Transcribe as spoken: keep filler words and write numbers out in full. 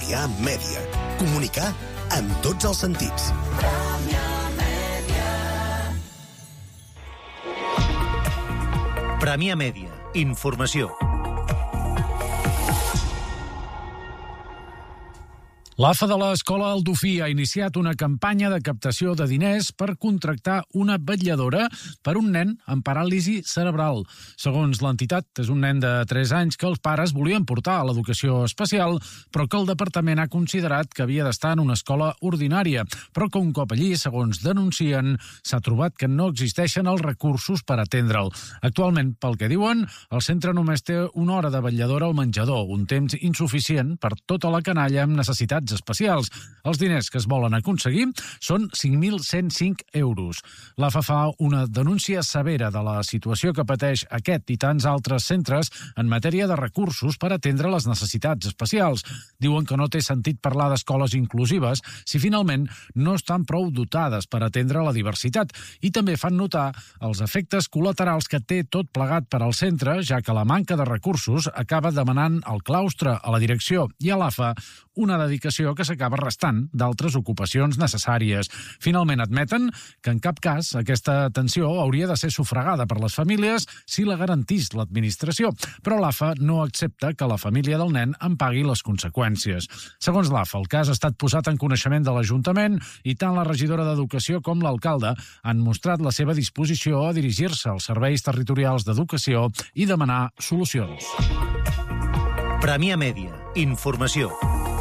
Premià Mèdia. Comunicar amb tots els sentits. Premià Mèdia. Informació. L'A F A de l'Escola Aldofí ha iniciat una campanya de captació de diners per contractar una vetlladora per un nen amb paràlisi cerebral. Segons l'entitat, és un nen de tres anys que els pares volien portar a l'educació especial, però que el departament ha considerat que havia d'estar en una escola ordinària, però que un cop allí, segons denuncien, s'ha trobat que no existeixen els recursos per atendre'l. Actualment, pel que diuen, el centre només té una hora de vetlladora al menjador, un temps insuficient per tota la canalla amb necessitats especials. Els diners que es volen aconseguir són cinc mil cent cinc euros. L'A F A fa una denúncia severa de la situació que pateix aquest i tants altres centres en matèria de recursos per atendre les necessitats especials. Diuen que no té sentit parlar d'escoles inclusives si finalment no estan prou dotades per atendre la diversitat, i també fan notar els efectes col·laterals que té tot plegat per al centre, ja que la manca de recursos acaba demanant al claustre, a la direcció i a l'A F A una dedicació que s'acaba restant d'altres ocupacions necessàries. Finalment admeten que en cap cas aquesta atenció hauria de ser sufragada per les famílies si la garantís l'administració, però l'A F A no accepta que la família del nen en pagui les conseqüències. Segons l'A F A, el cas ha estat posat en coneixement de l'Ajuntament i tant la regidora d'Educació com l'alcalde han mostrat la seva disposició a dirigir-se als serveis territorials d'educació i demanar solucions. Premià Mèdia. Informació.